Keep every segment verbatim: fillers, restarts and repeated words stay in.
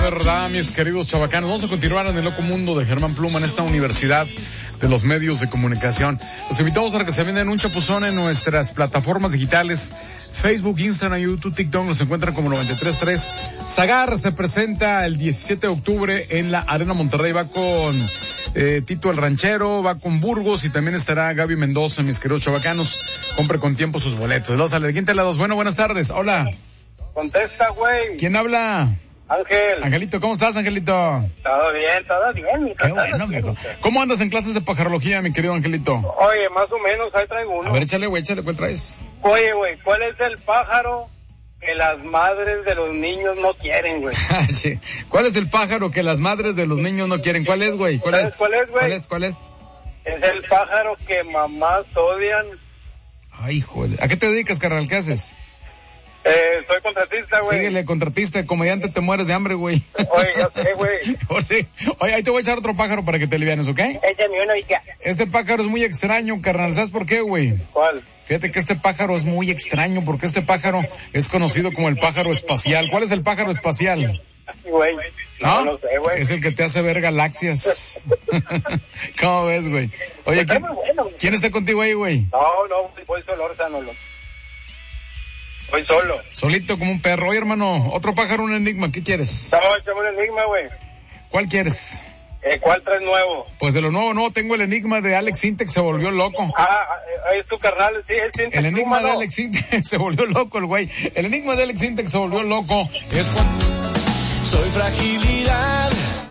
verdad, mis queridos chavacanos. Vamos a continuar en el loco mundo de Germán Pluma en esta universidad de los medios de comunicación. Los invitamos a que se vienen un chapuzón en nuestras plataformas digitales, Facebook, Instagram, YouTube, TikTok. Nos encuentran como noventa y tres punto tres. Zagar se presenta el diecisiete de octubre en la Arena Monterrey. Va con eh, Tito el Ranchero, va con Burgos y también estará Gaby Mendoza, mis queridos chavacanos. Compre con tiempo sus boletos. Los al quinta lados. Bueno, buenas tardes. Hola. Contesta, güey. ¿Quién habla? Ángel. Angelito, ¿cómo estás, Angelito? Todo bien, todo bien, mi Qué bueno, mijo. ¿Cómo andas en clases de pajarología, mi querido Angelito? Oye, más o menos, ahí traigo uno. A ver, échale, güey, échale, ¿cuál traes? Oye, güey, ¿cuál es el pájaro que las madres de los niños no quieren, güey? Sí. ¿Cuál es el pájaro que las madres de los niños no quieren? ¿Cuál es, güey? ¿Cuál es? ¿Cuál es, güey? ¿Cuál es, cuál es? Es el pájaro que mamás odian. Ay, joder. ¿A qué te dedicas, carnal? ¿Qué haces? Eh, soy contratista, güey. Síguele, contratista, comediante, te mueres de hambre, güey. Oye, ya sé, güey. Oh, sí. Oye, ahí te voy a echar otro pájaro para que te alivianes, ¿ok? Échame uno y ya. Este pájaro es muy extraño, carnal. ¿Sabes por qué, güey? ¿Cuál? Fíjate que este pájaro es muy extraño porque este pájaro es conocido como el pájaro espacial. ¿Cuál es el pájaro espacial? Güey. No, ¿No? no sé, güey. Es el que te hace ver galaxias. ¿Cómo ves, güey? Oye, Está ¿quién, muy bueno, güey. ¿quién está contigo ahí, güey? No, no, voy solo, Orzano. Voy solo. Solito como un perro. Oye, hermano, otro pájaro, un enigma. ¿Qué quieres? No, échame un enigma, güey. ¿Cuál quieres? Eh, ¿Cuál traes nuevo? Pues de lo nuevo, no, tengo el enigma de Alex Sintek, se volvió loco. Ah, es tu carnal, sí, es Sintek. El enigma de ¿no? Alex Sintek se volvió loco, el güey. El enigma de Alex Sintek se volvió loco. Es cuando... Soy fragilidad.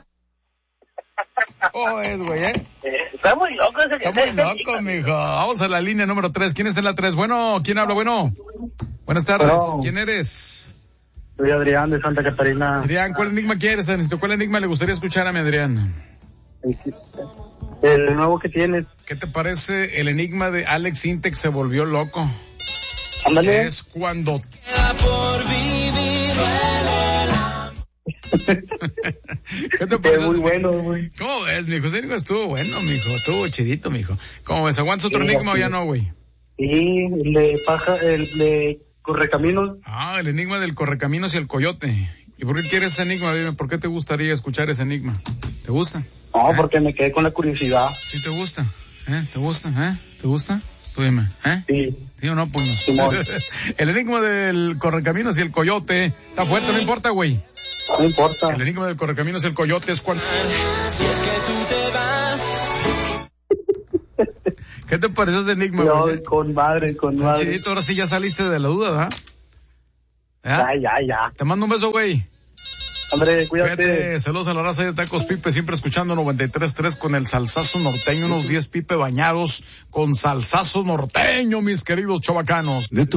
Oh, es, güey, ¿eh? Eh, Está muy loco ese que Está muy loco, mijo. Vamos a la línea número tres. ¿Quién está en la tres? Bueno, ¿quién habla? Bueno. Buenas tardes. Hello. ¿Quién eres? Soy Adrián de Santa Catarina. Adrián, ¿cuál enigma quieres? Necesito, ¿cuál enigma le gustaría escuchar a mi Adrián? El nuevo que tienes. ¿Qué te parece el enigma de Alex Sintek se volvió loco? Ándale. Es cuando... Por vivir. ¿Qué te Es parece? muy bueno, güey. ¿Cómo ves, mijo? Ese enigma estuvo bueno, mijo. Estuvo chidito, mijo. ¿Cómo ves? ¿Aguantas otro Sí, enigma o así ya es. no, güey? Sí, el de paja, el de Correcaminos. Ah, el enigma del correcaminos y el coyote. ¿Y por qué quieres ese enigma? Dime, ¿por qué te gustaría escuchar ese enigma? ¿Te gusta? No, ¿Eh? porque me quedé con la curiosidad. ¿Sí te gusta? ¿Eh? ¿Te gusta? ¿Eh? ¿Te gusta? Tú dime, ¿eh? Sí. ¿Sí o no? Pues no. Simón. El enigma del correcaminos y el coyote está fuerte, no importa, güey. No importa. El enigma del correcaminos y el coyote es cuando... Si es que tú te vas. ¿Qué te pareció ese enigma, No, güey? con madre, con madre. Chidito, ahora sí ya saliste de la duda, ¿verdad? ¿Ya? Ya, ya, ya. Te mando un beso, güey. Hombre, cuídate. Fíjate, saludos a la raza de Tacos Pipe, siempre escuchando noventa y tres punto tres con el salsazo norteño, unos diez pipe bañados con salsazo norteño, mis queridos chavacanos.